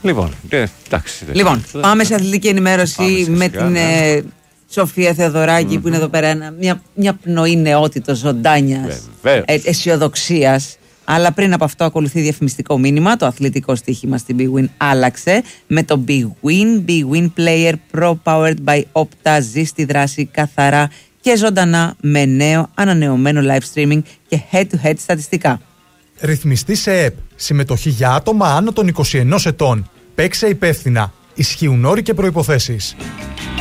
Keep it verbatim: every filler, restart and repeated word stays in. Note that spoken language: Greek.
Λοιπόν, ε, εντάξει. Λοιπόν, πάμε σε αθλητική ενημέρωση με την ναι. ε, Σοφία Θεοδωράκη mm-hmm. που είναι εδώ πέρα. Ένα, μια, μια πνοή νεότητος, ζωντάνιας, ε, αισιοδοξίας. Αλλά πριν από αυτό ακολουθεί διαφημιστικό μήνυμα. Το αθλητικό στοίχημα στην BWIN άλλαξε με το BWIN. BWIN Player Pro Powered by Opta. Ζει στη δράση καθαρά και ζωντανά με νέο ανανεωμένο live streaming και head-to-head στατιστικά. Ρυθμιστή σε ΕΠ. Συμμετοχή για άτομα άνω των είκοσι ενός ετών. Παίξε υπεύθυνα. Ισχύουν όροι και προϋποθέσεις.